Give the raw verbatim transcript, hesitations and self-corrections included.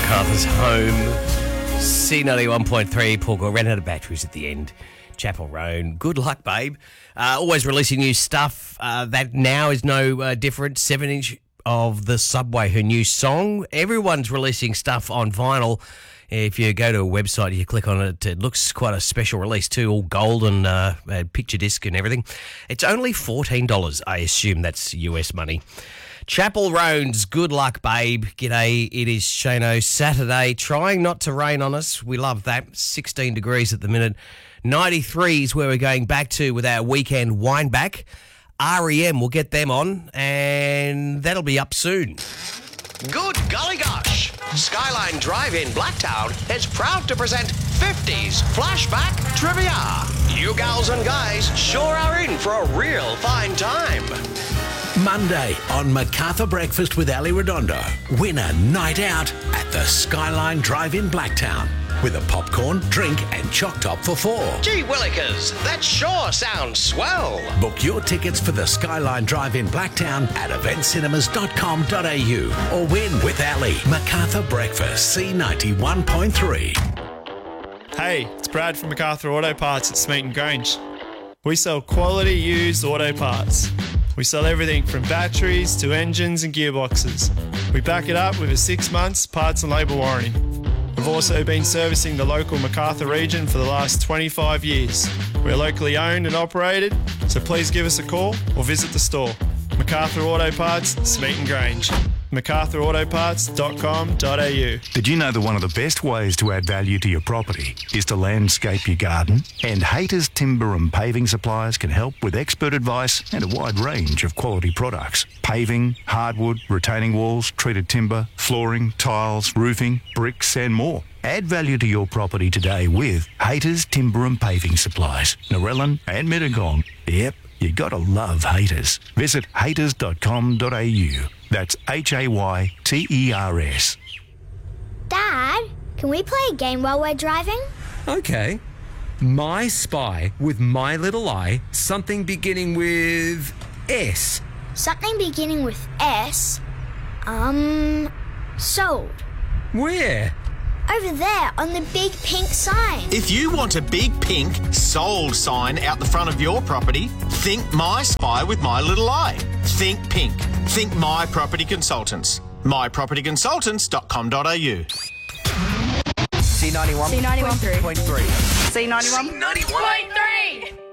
MacArthur's home. C ninety-one point three, Paul Gore ran out of batteries at the end. Chapel Roan, good luck, babe. Uh, always releasing new stuff. Uh, that now is no uh, different. seven inch of The Subway, her new song. Everyone's releasing stuff on vinyl. If you go to a website, you click on it, it looks quite a special release too, all gold and uh, picture disc and everything. It's only fourteen dollars, I assume that's U S money. Chapel Roan's Good Luck, Babe. G'day, it is Shano. Saturday, trying not to rain on us. We love that. sixteen degrees at the minute. ninety-three is where we're going back to with our weekend wind back. R E M, we'll get them on, and that'll be up soon. Good golly gosh! Skyline Drive-In Blacktown is proud to present fifties Flashback Trivia. You gals and guys sure are in for a real fine time. Monday on MacArthur Breakfast with Ali Redondo. Win a night out at the Skyline Drive-In Blacktown with a popcorn, drink and choc top for four. Gee willikers, that sure sounds swell. Book your tickets for the Skyline Drive-In Blacktown at event cinemas dot com dot a u or win with Ali. MacArthur Breakfast, C ninety-one point three. Hey, it's Brad from MacArthur Auto Parts at Smeaton Grange. We sell quality used auto parts. We sell everything from batteries to engines and gearboxes. We back it up with a six months parts and labour warranty. We've also been servicing the local MacArthur region for the last twenty-five years. We're locally owned and operated, so please give us a call or visit the store. MacArthur Auto Parts, Smeaton Grange. macarthur auto parts dot com dot a u. Did you know that one of the best ways to add value to your property is to landscape your garden? And Haters Timber and Paving Supplies can help with expert advice and a wide range of quality products. Paving, hardwood, retaining walls, treated timber, flooring, tiles, roofing, bricks and more. Add value to your property today with Haters Timber and Paving Supplies, Narellan and Mittagong. Yep, you gotta love Haters. Visit haters dot com dot a u. That's H A Y T E R S. Dad, can we play a game while we're driving? Okay. My Spy with My Little Eye, something beginning with S. Something beginning with S? Um, sold. Where? Over there on the big pink sign. If you want a big pink sold sign out the front of your property, think My Spy with My Little Eye. Think pink. Think My Property Consultants. my property consultants dot com dot a u. C ninety-one C ninety-one point three. C ninety-one point three.